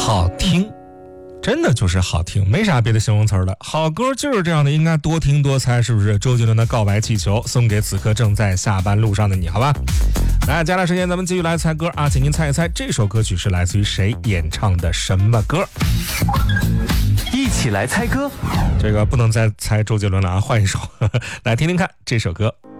好听，真的就是好听，没啥别的形容词了。好歌就是这样的，应该多听多猜，是不是？周杰伦的告白气球送给此刻正在下班路上的你，好吧？来，接下来时间咱们继续来猜歌啊，请您猜一猜这首歌曲是来自于谁演唱的什么歌？ 一起来猜歌， 这个不能再猜周杰伦了啊，换一首，来听听看这首歌。